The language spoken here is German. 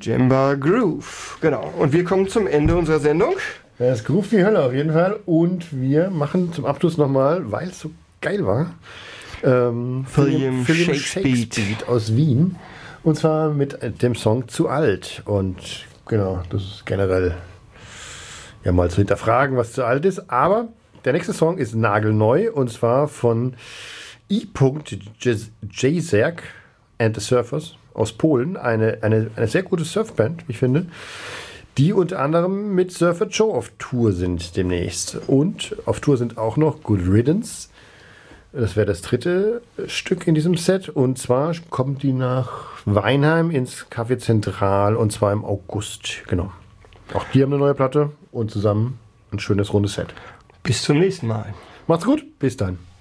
Jemba Groove, genau. Und wir kommen zum Ende unserer Sendung. Es groovt wie Hölle auf jeden Fall. Und wir machen zum Abschluss nochmal, weil es so geil war, William Shakespeare aus Wien. Und zwar mit dem Song Zu alt. Und genau, das ist generell ja mal zu hinterfragen, was zu alt ist. Aber der nächste Song ist nagelneu. Und zwar von I. Jezerk and the Surfers aus Polen. Eine sehr gute Surfband, wie ich finde. Die unter anderem mit Surfer Joe auf Tour sind demnächst. Und auf Tour sind auch noch Good Riddance. Das wäre das dritte Stück in diesem Set. Und zwar kommen die nach Weinheim ins Café Zentral und zwar im August. Genau. Auch die haben eine neue Platte und zusammen ein schönes rundes Set. Bis zum nächsten Mal. Macht's gut. Bis dann.